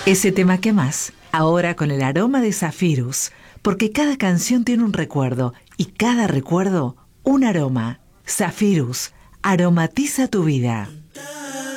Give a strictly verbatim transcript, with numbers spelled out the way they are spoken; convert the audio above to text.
Ese tema que más, ahora con el aroma de Zafirus, porque cada canción tiene un recuerdo y cada recuerdo un aroma. Zafirus, aromatiza tu vida.